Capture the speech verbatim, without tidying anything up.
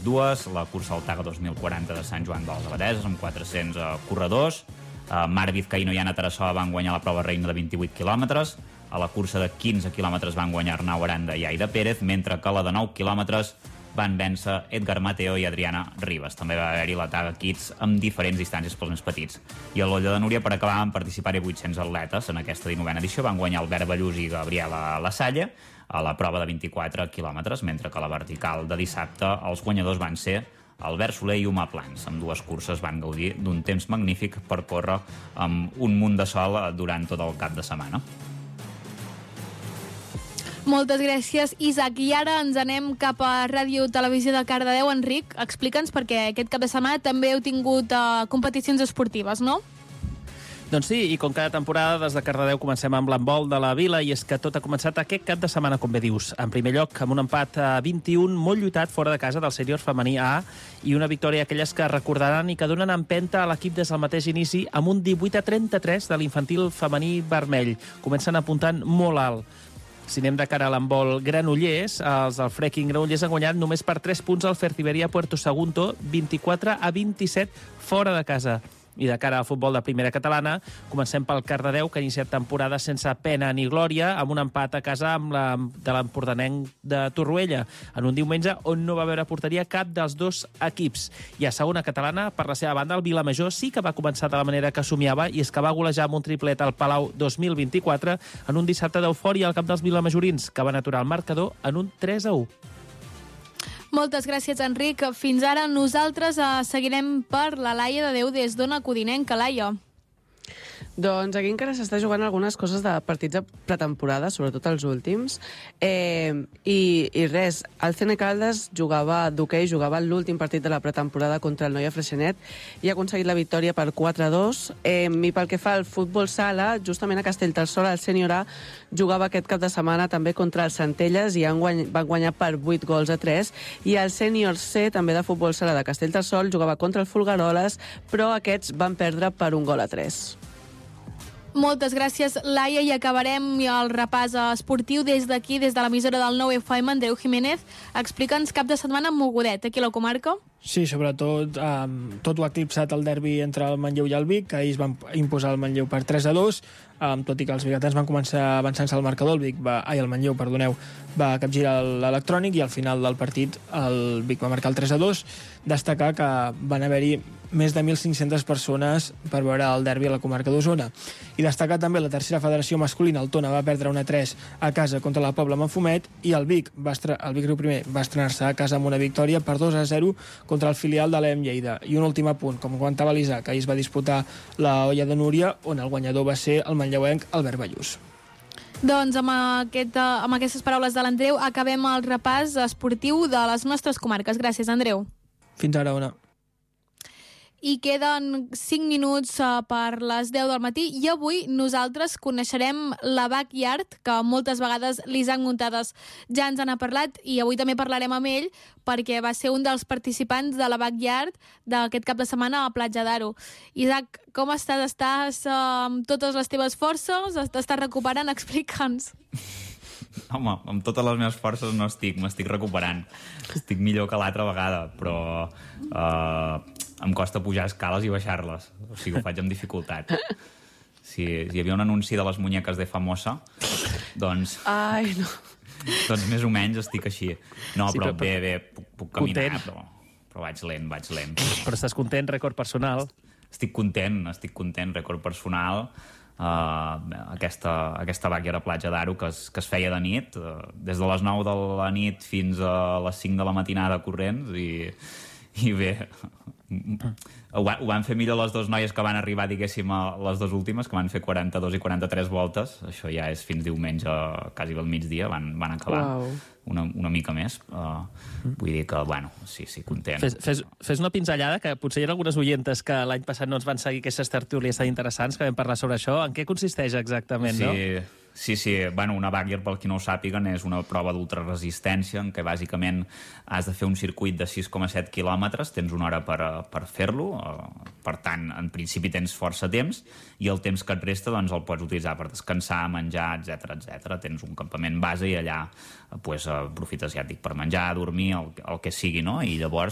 dues, la cursa al Taga dos mil quaranta de Sant Joan de les Abadeses amb quatre-cents uh, corredors. Uh, Marc Vizcaíno i Anna Tarassó van guanyar la prova reina de vint-i-vuit quilòmetres. A la cursa de quinze quilòmetres van guanyar Arnau Aranda i Aida Pérez, mentre que la de nou quilòmetres van vèncer Edgar Mateo i Adriana Ribas. També va haver-hi la Taga Kids amb diferents distàncies pels més petits. I a l'Olla de Núria, per acabar, van participar-hi vuit-cents atletes. En aquesta dinovena edició van guanyar Albert Ballús i Gabriela Lasalle a la prova de vint-i-quatre quilòmetres, mentre que a la vertical de dissabte els guanyadors van ser Albert Soler i Humà Plans. Amb dues curses van gaudir d'un temps magnífic per córrer amb un munt de sol durant tot el cap de setmana. Moltes gràcies, Isaac. I ara ens anem cap a Ràdio Televisió de Cardedeu. Enric, explica'ns, perquè aquest cap de setmana també heu tingut uh, competicions esportives, no? Doncs sí, i com cada temporada des de Cardedeu comencem amb l'handbol de la Vila, i és que tot ha començat aquest cap de setmana, com bé dius. En primer lloc, amb un empat a vint-i-un molt lluitat fora de casa del sènior femení A i una victòria aquelles que recordaran i que donen empenta a l'equip des del mateix inici amb un divuit a trenta-tres de l'infantil femení vermell. Comencen apuntant molt alt. Si anem de cara a l'handbol Granollers, els del Freaking Granollers han guanyat només per tres punts al Fertiberia Puerto Sagunto, vint-i-quatre a vint-i-set fora de casa. I de cara al futbol de primera catalana, comencem pel Cardedeu, que ha iniciat temporada sense pena ni glòria, amb un empat a casa amb la, de l'empordanenc de Torroella, en un diumenge on no va haver porteria cap dels dos equips. I a segona catalana, per la seva banda, el Vilamajor sí que va començar de la manera que somiava, i és que va golejar amb un triplet al Palau dos mil vint-i-quatre en un dissabte d'eufòria al camp dels vilamajorins, que van aturar el marcador en un tres a u. Moltes gràcies, Enric. Fins ara nosaltres uh, seguirem per la Laia de Déu des d'Ona Codinenca. Laia. Doncs aquí encara s'està jugant algunes coses de partits de pretemporada, sobretot els últims. Eh, i, I res, el C N Caldes jugava d'hoquei, jugava l'últim partit de la pretemporada contra el Noia Freixenet i ha aconseguit la victòria per quatre a dos. Eh, I pel que fa al futbol sala, justament a Castellterçol, el sènior A jugava aquest cap de setmana també contra el Centelles i han guany, van guanyar per vuit gols a tres. I el sènior C, també de futbol sala de Castellterçol, jugava contra el Folgueroles, però aquests van perdre per un gol a tres. Moltes gràcies, Laia, i acabarem el repàs esportiu des d'aquí, des de l'emissora del nou F M. Andreu Jiménez, explica'ns cap de setmana mogudet aquí a la comarca. Sí, sobretot um, tot ho ha eclipsat el derbi entre el Manlleu i el Vic, que ahir es van imposar el Manlleu per tres a dos, um, tot i que els biguetans van començar avançant-se al marcador. El Vic va, ai, el Manlleu, perdoneu, va capgirar l'electrònic i al final del partit el Vic va marcar el tres a dos. Destacar que van haver-hi més de mil cinc-centes persones per veure el derbi a la comarca d'Osona. I destacar també la tercera federació masculina, el Tona, va perdre una tres a casa contra la Pobla Manfumet, i el Vic, va estre... el Vic Riu Primer va estrenar-se a casa amb una victòria per dos a zero contra el filial de l'E M Lleida. I un últim apunt, com comentava l'Isaac, ahir es va disputar la Olla de Núria, on el guanyador va ser el manlleuenc Albert Ballús. Doncs amb, aquest, amb aquestes paraules de l'Andreu acabem el repàs esportiu de les nostres comarques. Gràcies, Andreu. Fins ara, Ona. I queden cinc minuts uh, per les deu del matí, i avui nosaltres coneixerem la Backyard, que moltes vegades l'Isaac Muntades ja ens en ha parlat, i avui també parlarem amb ell perquè va ser un dels participants de la Backyard d'aquest cap de setmana a Platja d'Aro. Isaac, com estàs? Estàs uh, amb totes les teves forces? T'estàs recuperant? Explica'ns. Home, amb totes les meves forces no estic, m'estic recuperant. Estic millor que l'altra vegada, però eh, em costa pujar escales i baixar-les. O sigui, ho faig amb dificultat. Si, si hi havia un anunci de les muñeques de Famosa, doncs... Ai, no. Doncs més o menys estic així. No, sí, però, però bé, bé, puc, puc caminar, però, però vaig lent, vaig lent. Però estàs content, rècord personal? Estic content, estic content, rècord personal. Uh, aquesta, aquesta Backyard a Platja d'Aro que, es, que es feia de nit, uh, des de les nou de la nit fins a les cinc de la matinada corrents, i, i bé, ho, ho van fer millor les dues noies que van arribar, diguéssim, a les dues últimes, que van fer quaranta-dos i quaranta-tres voltes. Això ja és fins diumenge, quasi al migdia, van, van acabar. Wow. Una, una mica més. Uh, vull dir que, bueno, sí, sí, content. Fes, fes, fes una pinzellada, que potser hi ha algunes oientes que l'any passat no ens van seguir aquestes tertúlies tan interessants, que vam parlar sobre això. En què consisteix exactament, sí, no? Sí, sí. Bueno, una Backyard, pel qui no ho sàpiguen, és una prova d'ultraresistència en què bàsicament has de fer un circuit de sis coma set quilòmetres, tens una hora per, per fer-lo, uh, per tant, en principi tens força temps, i el temps que et resta doncs, el pots utilitzar per descansar, menjar, etcètera, etcètera. Tens un campament base i allà pues, aprofites, ja et dic, per menjar, dormir, el, el que sigui, no? I llavors